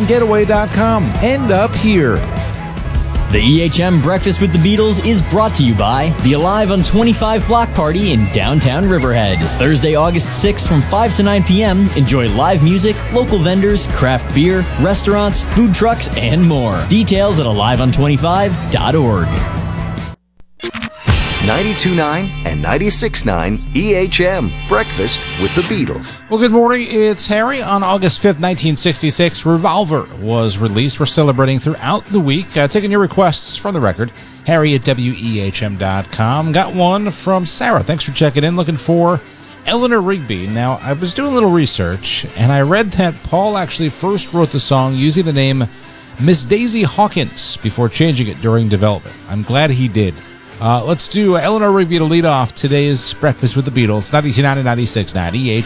weekendgetaway.com. End up here. The EHM Breakfast with the Beatles is brought to you by the Alive on 25 Block Party in downtown Riverhead. Thursday, August 6th from 5 to 9 p.m. Enjoy live music, local vendors, craft beer, restaurants, food trucks, and more. Details at aliveon25.org. 92.9 and 96.9 EHM Breakfast with the Beatles. Well, good morning. It's Harry. On August 5th, 1966, Revolver was released. We're celebrating throughout the week. Taking your requests from the record. Harry at WEHM.com. Got one from Sarah. Thanks for checking in. Looking for Eleanor Rigby. Now, I was doing a little research, and I read that Paul actually first wrote the song using the name Miss Daisy Hawkins before changing it during development. I'm glad he did. Let's do Eleanor Rigby to lead off today's Breakfast with the Beatles, 92.9 and 96.9